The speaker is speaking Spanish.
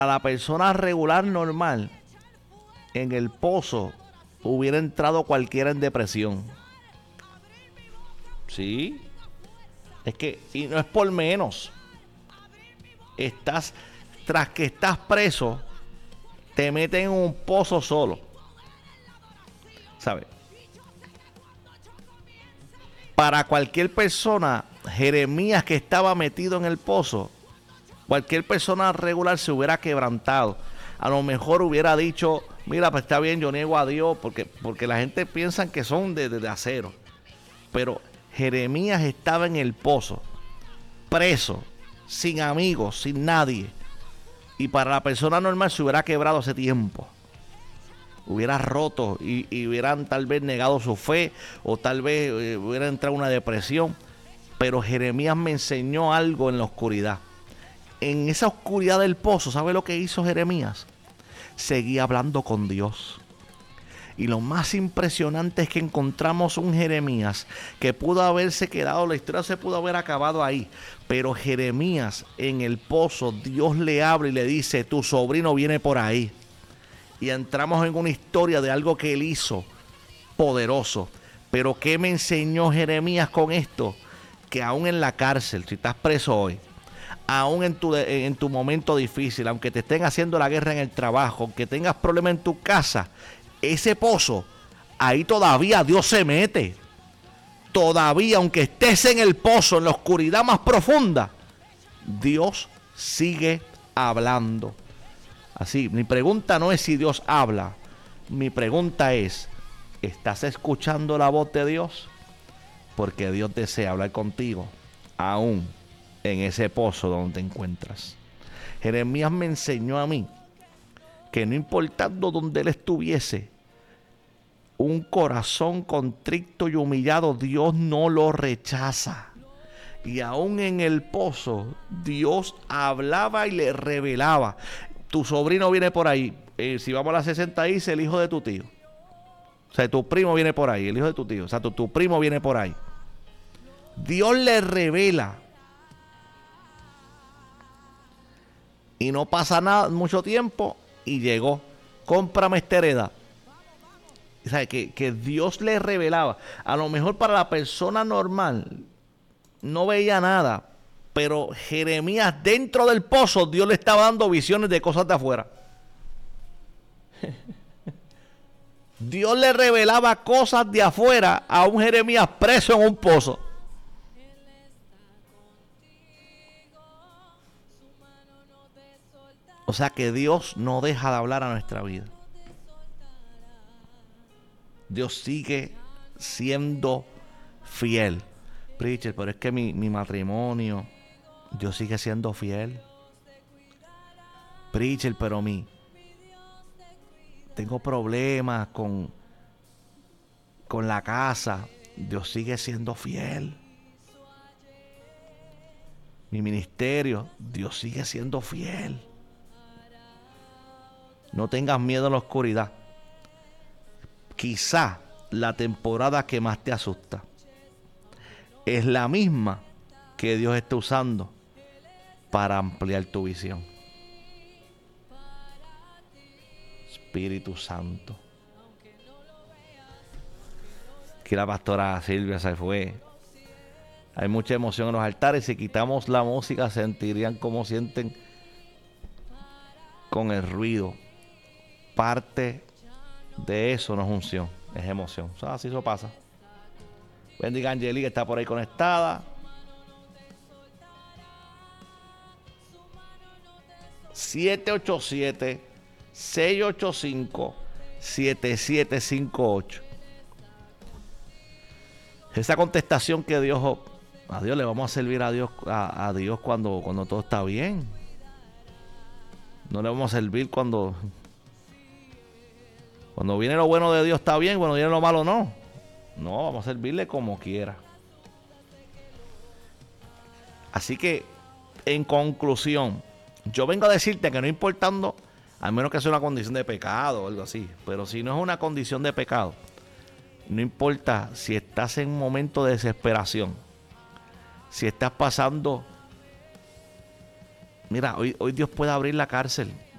A la persona regular normal, en el pozo hubiera entrado cualquiera en depresión. Sí, es que, y no es por menos, tras que estás preso, te meten en un pozo solo, ¿sabes? Para cualquier persona, Jeremías que estaba metido en el pozo, cualquier persona regular se hubiera quebrantado. A lo mejor hubiera dicho, mira, pues está bien, yo niego a Dios, porque la gente piensa que son de acero. Pero Jeremías estaba en el pozo, preso, sin amigos, sin nadie. Y para la persona normal se hubiera quebrado hace tiempo. Hubiera roto y hubieran tal vez negado su fe o tal vez hubiera entrado en una depresión. Pero Jeremías me enseñó algo en la oscuridad. En esa oscuridad del pozo, ¿sabe lo que hizo Jeremías? Seguía hablando con Dios. Y lo más impresionante es que encontramos un Jeremías que pudo haberse quedado, la historia se pudo haber acabado ahí. Pero Jeremías en el pozo, Dios le habla y le dice, tu sobrino viene por ahí. Y entramos en una historia de algo que él hizo poderoso. Pero ¿qué me enseñó Jeremías con esto? Que aún en la cárcel, si estás preso hoy, aún en tu momento difícil, aunque te estén haciendo la guerra en el trabajo, aunque tengas problemas en tu casa, ese pozo, ahí todavía Dios se mete. Todavía, aunque estés en el pozo, en la oscuridad más profunda, Dios sigue hablando. Así, mi pregunta no es si Dios habla. Mi pregunta es, ¿estás escuchando la voz de Dios? Porque Dios desea hablar contigo, aún en ese pozo donde te encuentras. Jeremías me enseñó a mí que no importando donde él estuviese, un corazón contrito y humillado, Dios no lo rechaza. Y aún en el pozo, Dios hablaba y le revelaba. Tu sobrino viene por ahí. Si vamos a la 60, dice el hijo de tu tío. O sea, tu primo viene por ahí, el hijo de tu tío. O sea, tu primo viene por ahí. Dios le revela. Y no pasa nada, mucho tiempo, y llegó. Cómprame esta heredad. O sea, que Dios le revelaba. A lo mejor para la persona normal no veía nada, pero Jeremías dentro del pozo, Dios le estaba dando visiones de cosas de afuera. Dios le revelaba cosas de afuera a un Jeremías preso en un pozo. O sea que Dios no deja de hablar a nuestra vida. Dios sigue siendo fiel. Preacher, pero es que mi matrimonio, Dios sigue siendo fiel. Preacher, pero tengo problemas con la casa, Dios sigue siendo fiel. Mi ministerio, Dios sigue siendo fiel. No tengas miedo a la oscuridad. Quizá la temporada que más te asusta es la misma que Dios está usando para ampliar tu visión. Espíritu Santo. Aquí la pastora Silvia se fue. Hay mucha emoción en los altares. Si quitamos la música, sentirían como sienten con el ruido. Parte de eso no es unción, es emoción. O sea, así eso pasa. Bendiga a Angeli, que está por ahí conectada. 787-685-7758. Esa contestación que Dios, a Dios le vamos a servir a Dios, a Dios cuando todo está bien. No le vamos a servir cuando viene lo bueno de Dios está bien, cuando viene lo malo no. No, vamos a servirle como quiera. Así que, en conclusión, yo vengo a decirte que no importando, al menos que sea una condición de pecado o algo así, pero si no es una condición de pecado, no importa si estás en un momento de desesperación, si estás pasando, mira, hoy Dios puede abrir la cárcel.